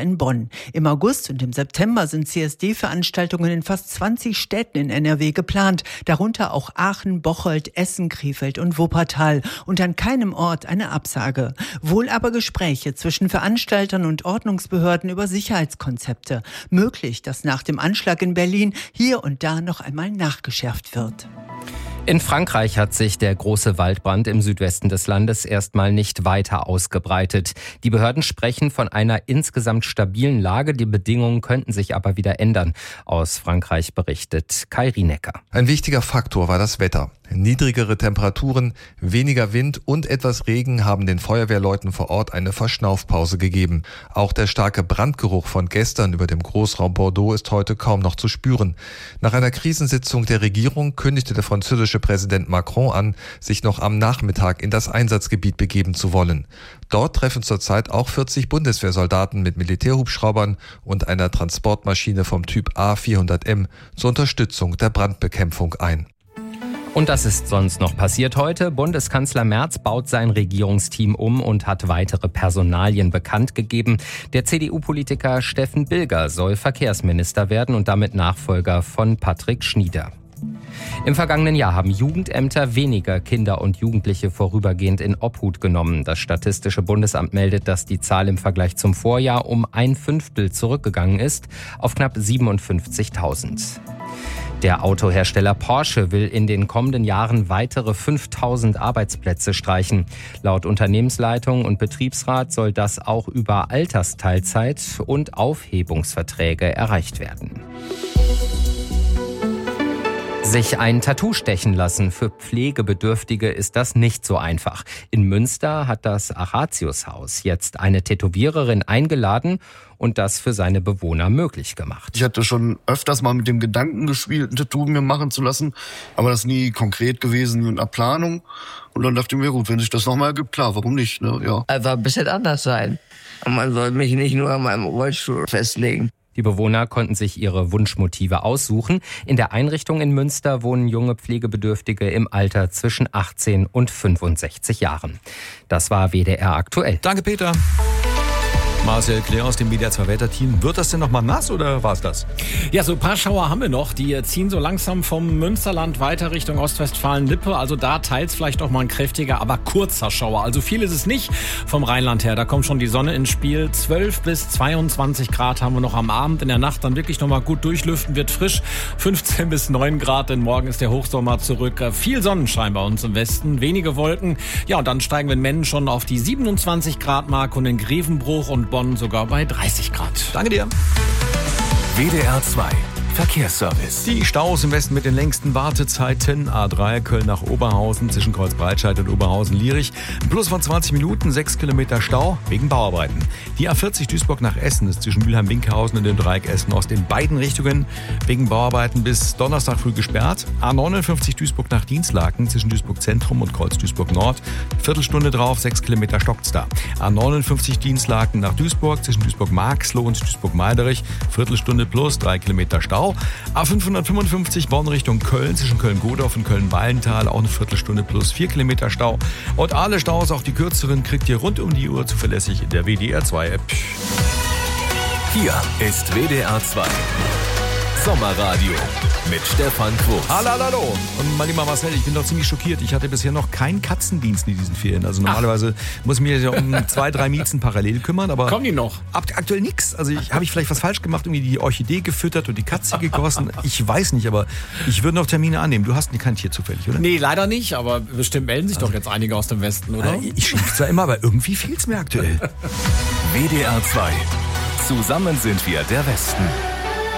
in Bonn. Im August und im September sind CSD-Veranstaltungen in fast 20 Städten in NRW geplant, darunter auch Aachen, Bocholt, Essen, Krefeld und Wuppertal. Und an keinem Ort eine Absage. Wohl aber Gespräche zwischen Veranstaltern und Ordnungsbehörden über Sicherheitskonzepte. Möglich, dass nach dem Anschlag in Berlin hier und da noch einmal nachgeschärft wird. In Frankreich hat sich der große Waldbrand im Südwesten des Landes erstmal nicht weiter ausgebreitet. Die Behörden sprechen von einer insgesamt stabilen Lage. Die Bedingungen könnten sich aber wieder ändern. Aus Frankreich berichtet Kai Rienecker. Ein wichtiger Faktor war das Wetter. Niedrigere Temperaturen, weniger Wind und etwas Regen haben den Feuerwehrleuten vor Ort eine Verschnaufpause gegeben. Auch der starke Brandgeruch von gestern über dem Großraum Bordeaux ist heute kaum noch zu spüren. Nach einer Krisensitzung der Regierung kündigte der französische Präsident Macron an, sich noch am Nachmittag in das Einsatzgebiet begeben zu wollen. Dort treffen zurzeit auch 40 Bundeswehrsoldaten mit Militärhubschraubern und einer Transportmaschine vom Typ A400M zur Unterstützung der Brandbekämpfung ein. Und das ist sonst noch passiert heute. Bundeskanzler Merz baut sein Regierungsteam um und hat weitere Personalien bekannt gegeben. Der CDU-Politiker Steffen Bilger soll Verkehrsminister werden und damit Nachfolger von Patrick Schnieder. Im vergangenen Jahr haben Jugendämter weniger Kinder und Jugendliche vorübergehend in Obhut genommen. Das Statistische Bundesamt meldet, dass die Zahl im Vergleich zum Vorjahr um 1/5 zurückgegangen ist auf knapp 57.000. Der Autohersteller Porsche will in den kommenden Jahren weitere 5.000 Arbeitsplätze streichen. Laut Unternehmensleitung und Betriebsrat soll das auch über Altersteilzeit und Aufhebungsverträge erreicht werden. Sich ein Tattoo stechen lassen für Pflegebedürftige ist das nicht so einfach. In Münster hat das Aratius-Haus jetzt eine Tätowiererin eingeladen und das für seine Bewohner möglich gemacht. Ich hatte schon öfters mal mit dem Gedanken gespielt, ein Tattoo mir machen zu lassen, aber das nie konkret gewesen mit einer Planung. Und dann dachte ich mir, gut, wenn sich das nochmal ergibt, klar, warum nicht? Ne? Ja. Einfach ein bisschen anders sein. Und man soll mich nicht nur an meinem Rollstuhl festlegen. Die Bewohner konnten sich ihre Wunschmotive aussuchen. In der Einrichtung in Münster wohnen junge Pflegebedürftige im Alter zwischen 18 und 65 Jahren. Das war WDR aktuell. Danke, Peter. Marcel Claire aus dem WDR 2 Wetterteam. Wird das denn noch mal nass oder war's das? Ja, so ein paar Schauer haben wir noch. Die ziehen so langsam vom Münsterland weiter Richtung Ostwestfalen-Lippe. Also da teils vielleicht auch mal ein kräftiger, aber kurzer Schauer. Also viel ist es nicht vom Rheinland her. Da kommt schon die Sonne ins Spiel. 12 bis 22 Grad haben wir noch am Abend. In der Nacht dann wirklich noch mal gut durchlüften, wird frisch. 15 bis 9 Grad, denn morgen ist der Hochsommer zurück. Viel Sonnenschein bei uns im Westen, wenige Wolken. Ja, und dann steigen wir in Mennen schon auf die 27 Grad Mark und in Grevenbruch und Bonn sogar bei 30 Grad. Danke dir. WDR 2 Verkehrsservice. Die Staus im Westen mit den längsten Wartezeiten. A3 Köln nach Oberhausen zwischen Kreuzbreitscheid und Oberhausen-Lierich. Ein Plus von 20 Minuten, 6 Kilometer Stau wegen Bauarbeiten. Die A40 Duisburg nach Essen ist zwischen Mülheim-Winkhausen und dem Dreieck Essen-Ost in beiden Richtungen wegen Bauarbeiten bis Donnerstag früh gesperrt. A59 Duisburg nach Dienstlaken zwischen Duisburg Zentrum und Kreuz Duisburg Nord. Viertelstunde drauf, 6 Kilometer stockt's da. A59 Dienstlaken nach Duisburg zwischen Duisburg-Marxloh und Duisburg-Meiderich. Viertelstunde plus, 3 Kilometer Stau. A555 Bonn Richtung Köln zwischen Köln-Godorf und Köln-Wallenthal auch eine Viertelstunde plus 4 Kilometer Stau. Und alle Staus, auch die kürzeren, kriegt ihr rund um die Uhr zuverlässig in der WDR 2 App. Hier ist WDR 2 Sommerradio mit Stefan Quos. Hallo. Und mein lieber Marcel, ich bin doch ziemlich schockiert. Ich hatte bisher noch keinen Katzendienst in diesen Ferien. Also normalerweise muss ich mich ja um 2-3 Miezen parallel kümmern. Aber kommen die noch? Aktuell nichts. Also habe ich vielleicht was falsch gemacht, irgendwie die Orchidee gefüttert und die Katze gegossen. Ich weiß nicht, aber ich würde noch Termine annehmen. Du hast keinen hier zufällig, oder? Nee, leider nicht. Aber bestimmt melden sich doch jetzt einige aus dem Westen, oder? Ich schimpfe zwar immer, aber irgendwie fehlt's mir aktuell. WDR 2. Zusammen sind wir der Westen.